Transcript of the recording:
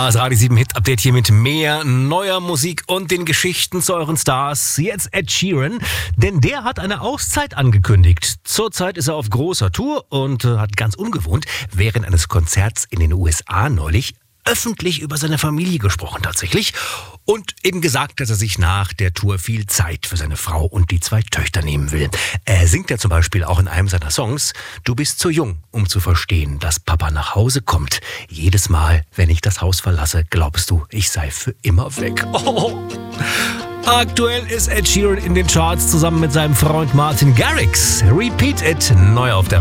Das Radio 7 Hit Update hier mit mehr neuer Musik und den Geschichten zu euren Stars. Jetzt Ed Sheeran, denn der hat eine Auszeit angekündigt. Zurzeit ist er auf großer Tour und hat ganz ungewohnt während eines Konzerts in den USA neulich öffentlich über seine Familie gesprochen tatsächlich und eben gesagt, dass er sich nach der Tour viel Zeit für seine Frau und die 2 Töchter nehmen will. Er singt ja zum Beispiel auch in einem seiner Songs: Du bist zu jung, um zu verstehen, dass Papa nach Hause kommt. Jedes Mal, wenn ich das Haus verlasse, glaubst du, ich sei für immer weg. Oh. Aktuell ist Ed Sheeran in den Charts zusammen mit seinem Freund Martin Garrix. Repeat It, neu auf der